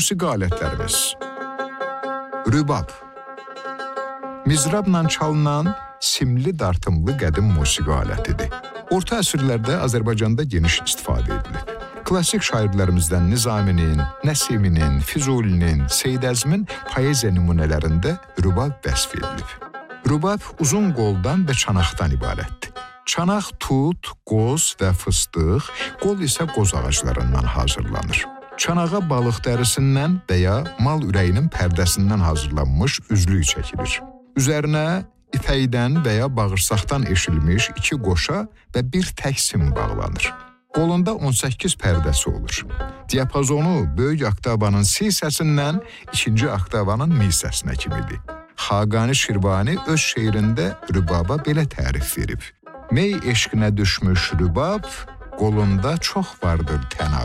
Musiqi alətlərimiz. Rübab. Mizrabla çalınan simli dartımlı qədim musiqi alətidir. Orta əsrlərdə Azərbaycanda geniş istifadə edilir. Klassik şairlərimizdən Nizaminin, Nəsiminin, Füzulinin, Seyid Əzmin poeziya nümunələrində rübab vəsf edilib. Rübab uzun qoldan və çanaqdan ibarətdir. Çanaq tut, qoz və fıstıq, qol isə qoz ağaclarından hazırlanır. Çanağa balıq dərisindən və ya mal ürəyinin pərdəsindən hazırlanmış üzlük çəkilir. Üzərinə ipəkdən və ya bağırsaqdan eşilmiş 2 qoşa və 1 tək sim bağlanır. Qolunda 18 pərdəsi olur. Diapazonu böyük oktavanın si səsindən 2-ci oktavanın mi səsinə kimidir. Xaqani Şirvani öz şeirində rübaba belə tərif verib. Mey eşqinə düşmüş rübab, qolunda çox vardır tənab.